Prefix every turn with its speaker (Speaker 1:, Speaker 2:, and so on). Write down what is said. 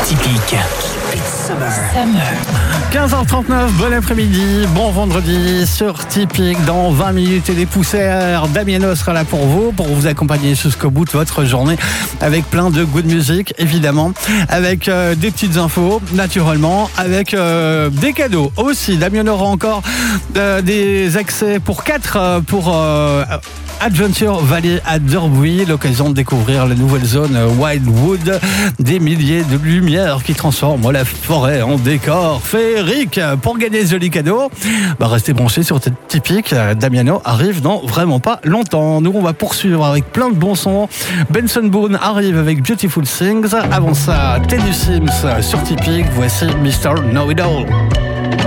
Speaker 1: Typique.
Speaker 2: 15h39, bon après-midi, bon vendredi sur Typique. Dans 20 minutes et des poussières, Damiano sera là pour vous accompagner jusqu'au bout de votre journée avec plein de good music, évidemment, avec des petites infos, naturellement, avec des cadeaux aussi. Damiano aura encore des accès pour 4 pour Adventure Valley à Derby, l'occasion de découvrir la nouvelle zone Wildwood, des milliers de lumières qui transforment la forêt en décor féerique. Pour gagner ce joli cadeau, restez branchés sur cette Typique. Damiano arrive dans vraiment pas longtemps. Nous, on va poursuivre avec plein de bons sons. Benson Boone arrive avec Beautiful Things. Avant ça, Teddy Sims sur Typique. Voici Mr. Know It All.